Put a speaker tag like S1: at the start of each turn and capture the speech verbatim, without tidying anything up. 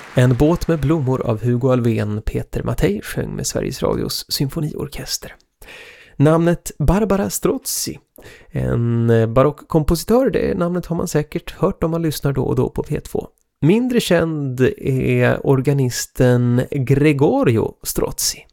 S1: En båt med blommor av Hugo Alfvén, Peter Mattei sjöng med Sveriges Radios symfoniorkester. Namnet Barbara Strozzi, en barockkompositör, det namnet har man säkert hört om man lyssnar då och då på P två. Mindre känd är organisten Gregorio Strozzi.